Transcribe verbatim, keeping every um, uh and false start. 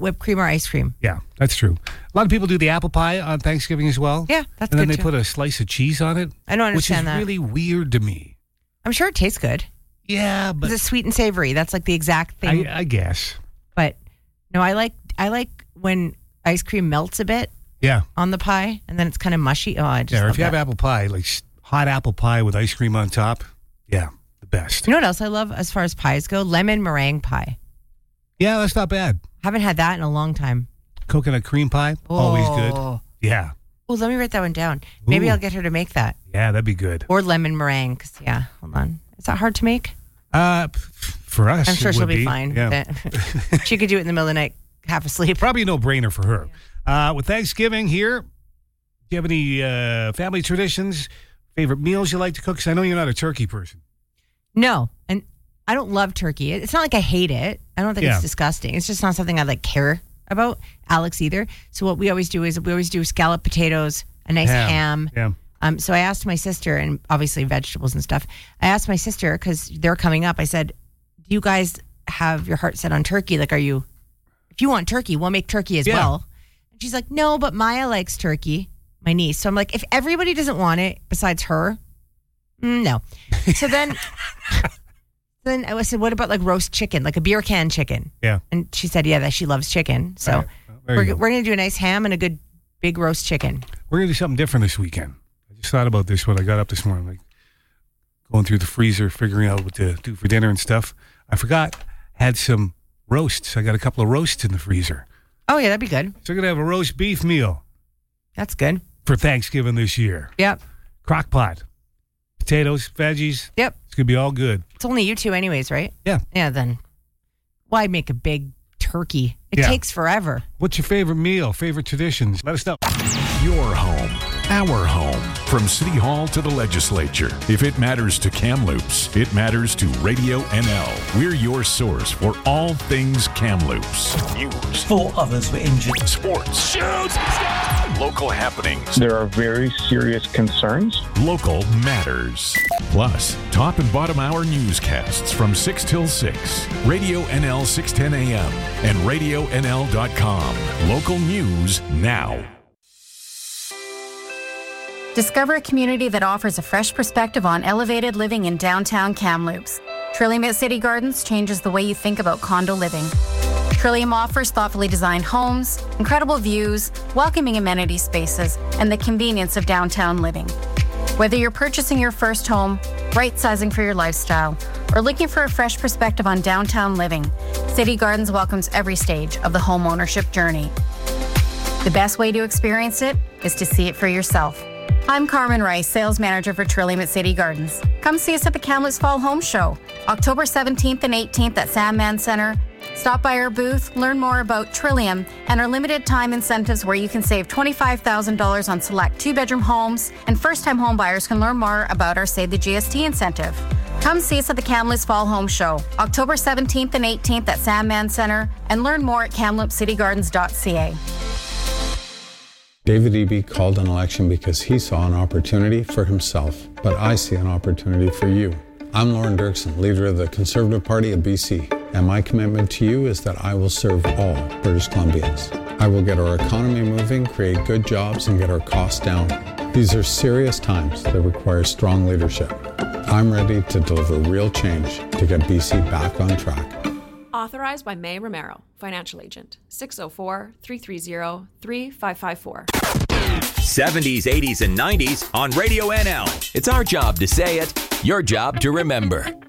whipped cream or ice cream. Yeah, that's true. A lot of people do the apple pie on Thanksgiving as well. Yeah, that's and good then they too. put a slice of cheese on it. I don't understand that. Which is really weird to me. I'm sure it tastes good. Yeah, but It's sweet and savory. That's like the exact thing. I, I guess. But no, I like I like when ice cream melts a bit. Yeah. On the pie, and then it's kind of mushy. Oh, I just Yeah, or love if you that. have apple pie, like hot apple pie with ice cream on top, yeah, the best. You know what else I love as far as pies go? Lemon meringue pie. Yeah, that's not bad. Haven't had that in a long time. Coconut cream pie, always good. Oh. Yeah. Oh, let me write that one down. Maybe Ooh. I'll get her to make that. Yeah, that'd be good. Or lemon meringue. 'Cause, yeah, hold on. Is that hard to make? Uh, p- for us, I'm sure it she'll would be, be fine. Yeah. with it. She could do it in the middle of the night, half asleep. Probably a no-brainer for her. Uh, with Thanksgiving here, do you have any uh, family traditions, favorite meals you like to cook? Because I know you're not a turkey person. No, and I don't love turkey. It's not like I hate it. I don't think Yeah. it's disgusting. It's just not something I like care about. Alex either. So what we always do is we always do scalloped potatoes, a nice ham. Ham. Yeah. Um, so I asked my sister, and obviously vegetables and stuff. I asked my sister because they're coming up. I said, "Do you guys have your heart set on turkey? Like, are you? If you want turkey, we'll make turkey as Yeah. well." And she's like, "No, but Maya likes turkey, my niece." So I'm like, if everybody doesn't want it besides her, mm, no. So then, then I said, "What about like roast chicken, like a beer can chicken?" Yeah. And she said, "Yeah, that she loves chicken." So All right. Well, there you we're go. we're gonna do a nice ham and a good big roast chicken. We're going to do something different this weekend. I just thought about this when I got up this morning, like going through the freezer, figuring out what to do for dinner and stuff. I forgot, had some roasts. I got a couple of roasts in the freezer. Oh yeah, that'd be good. So we're going to have a roast beef meal That's good. for Thanksgiving this year. Yep. Crock pot, potatoes, veggies. Yep. It's going to be all good. It's only you two anyways, right? Yeah. Yeah, then why make a big turkey? It Yeah. takes forever. What's your favorite meal, favorite traditions? Let us know. Your home, our home. From City Hall to the legislature. If it matters to Kamloops, it matters to Radio N L. We're your source for all things Kamloops. News, Four others were injured. sports, shoots, local happenings, There are very serious concerns. local matters. Plus, top and bottom hour newscasts from six till six. Radio N L six ten A M and radio N L dot com. Local news now. Discover a community that offers a fresh perspective on elevated living in downtown Kamloops. Trillium at City Gardens changes the way you think about condo living. Trillium offers thoughtfully designed homes, incredible views, welcoming amenity spaces, and the convenience of downtown living. Whether you're purchasing your first home, right-sizing for your lifestyle, or looking for a fresh perspective on downtown living, City Gardens welcomes every stage of the home ownership journey. The best way to experience it is to see it for yourself. I'm Carmen Rice, Sales Manager for Trillium at City Gardens. Come see us at the Kamloops Fall Home Show, October seventeenth and eighteenth at Sandman Center. Stop by our booth, learn more about Trillium and our limited time incentives where you can save twenty-five thousand dollars on select two-bedroom homes, and first-time home buyers can learn more about our Save the G S T incentive. Come see us at the Kamloops Fall Home Show, October seventeenth and eighteenth at Sandman Center, and learn more at kamloops city gardens dot c a. David Eby called an election because he saw an opportunity for himself, but I see an opportunity for you. I'm Lauren Dirksen, leader of the Conservative Party of B C, and my commitment to you is that I will serve all British Columbians. I will get our economy moving, create good jobs, and get our costs down. These are serious times that require strong leadership. I'm ready to deliver real change to get B C back on track. Authorized by May Romero, Financial Agent, six oh four, three three zero, three five five four. seventies, eighties, and nineties on Radio N L. It's our job to say it, your job to remember.